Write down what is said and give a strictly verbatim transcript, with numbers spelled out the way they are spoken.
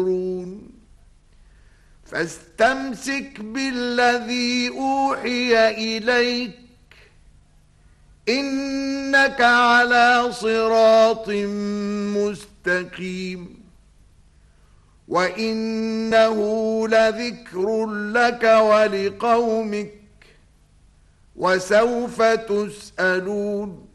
فاستمسك بالذي أوحي إليك إنك على صراط مستقيم وإنه لذكر لك ولقومك وسوف تسألون